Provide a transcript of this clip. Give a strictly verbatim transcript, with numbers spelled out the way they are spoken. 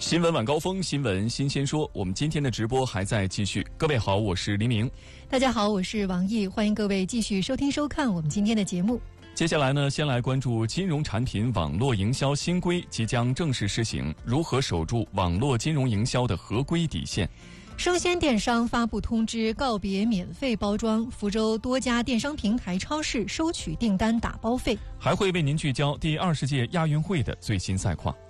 新闻晚高峰，新闻新鲜说，我们今天的直播还在继续。各位好，我是黎明。 大家好，我是王毅，欢迎各位继续收听收看我们今天的节目。 接下来呢，先来关注金融产品网络营销新规即将正式施行，如何守住网络金融营销的合规底线？ 生鲜电商发布通知，告别免费包装，福州多家电商平台超市收取订单打包费。 还会为您聚焦第二十届亚运会的最新赛况。